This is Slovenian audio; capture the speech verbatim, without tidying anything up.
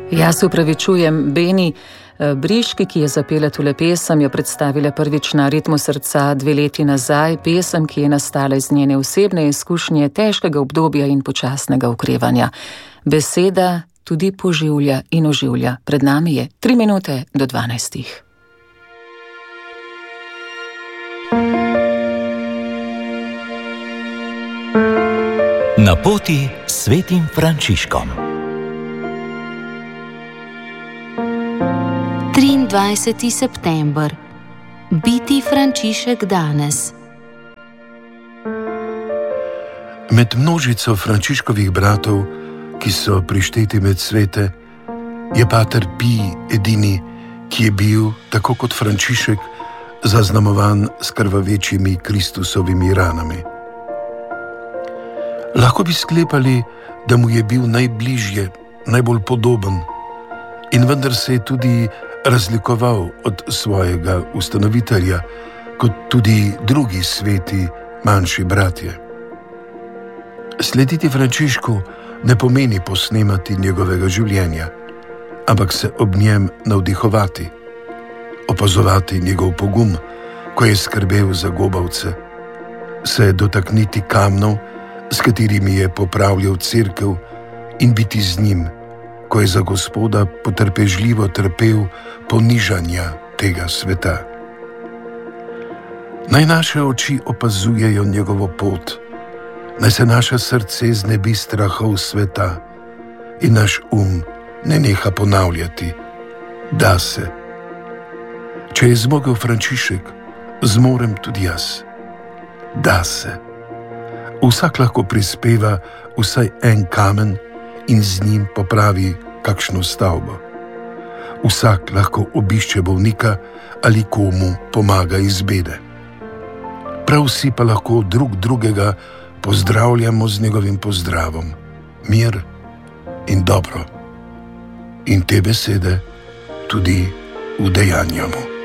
Jaz se upravičujem, Beni. Briški, ki je zapela tole pesem, jo predstavila prvič na Ritmu srca dve leti nazaj, pesem, ki je nastala iz njene osebne izkušnje težkega obdobja in počasnega okrevanja. Beseda tudi poživlja in oživlja. Pred nami je tri minute do dvanajstih. Na poti s svetim Frančiškom. triindvajseti september. Biti Frančišek danes. Med množico Frančiškovih bratov, ki so prišteti med svete, je pater Pij edini, ki je bil, tako kot Frančišek, zaznamovan s krvavečimi Kristusovimi ranami. Lahko bi sklepali, da mu je bil najbližje, najbolj podoben, in vendar se je tudi razlikoval od svojega ustanovitelja, kot tudi drugi sveti manjši bratje. Slediti Frančišku ne pomeni posnemati njegovega življenja, ampak se ob njem navdihovati, opazovati njegov pogum, ko je skrbel za gobavce, se dotakniti kamnov, s katerimi je popravljal cerkev, in biti z njim, ko je za Gospoda potrpežljivo trpel ponižanja tega sveta. Naj naše oči opazujejo njegovo pot, naj se naše srce znebi strahov sveta in naš um ne neha ponavljati, da se. Če je zmogel Frančišek, zmorem tudi jaz. Da se. Vsak lahko prispeva vsaj en kamen in z njim popravi kakšno stavbo. Vsak lahko obišče bolnika ali komu pomaga iz bede. Prav vsi pa lahko drug drugega pozdravljamo z njegovim pozdravom, mir in dobro. In te besede tudi udejanjamo.